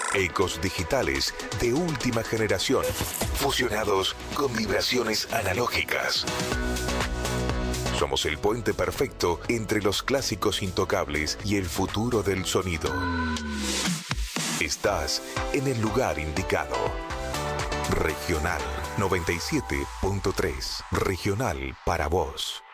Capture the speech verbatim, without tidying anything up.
Ecos digitales de última generación, fusionados con vibraciones analógicas. Somos el puente perfecto entre los clásicos intocables y el futuro del sonido. Estás en el lugar indicado. Regional noventa y siete punto tres. Regional para vos.